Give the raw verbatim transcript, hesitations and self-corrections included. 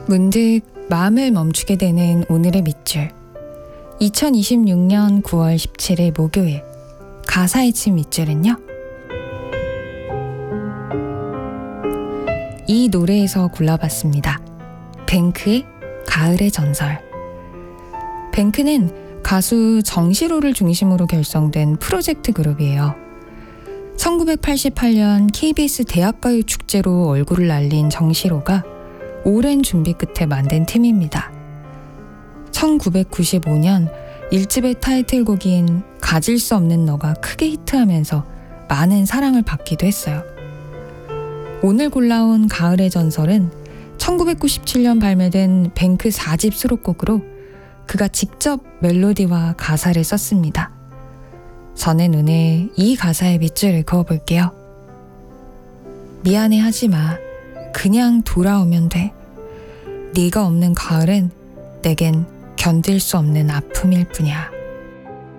문득 마음을 멈추게 되는 오늘의 밑줄. 이천이십육 년 구월 십칠일 목요일, 가사의 침 밑줄은요, 이 노래에서 골라봤습니다. 뱅크의 가을의 전설. 뱅크는 가수 정시로를 중심으로 결성된 프로젝트 그룹이에요. 천구백팔십팔 년 케이비에스 대학가요축제로 얼굴을 알린 정시로가 오랜 준비 끝에 만든 팀입니다. 천구백구십오 년 일 집의 타이틀곡인 가질 수 없는 너가 크게 히트하면서 많은 사랑을 받기도 했어요. 오늘 골라온 가을의 전설은 천구백구십칠 년 발매된 뱅크 사 집 수록곡으로 그가 직접 멜로디와 가사를 썼습니다. 저는 오늘 이 가사의 밑줄을 그어볼게요. 미안해 하지 마. 그냥 돌아오면 돼. 네가 없는 가을은 내겐 견딜 수 없는 아픔일 뿐이야.